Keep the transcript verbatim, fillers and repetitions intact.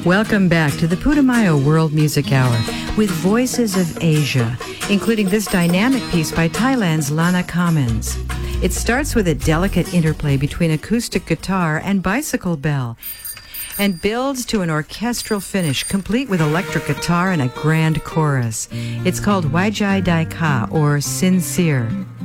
Welcome back to the Putumayo World Music Hour with Voices of Asia, including this dynamic piece by Thailand's Lana Commons. It starts with a delicate interplay between acoustic guitar and bicycle bell and builds to an orchestral finish complete with electric guitar and a grand chorus. It's called Wajai Dai Ka, or Sincere.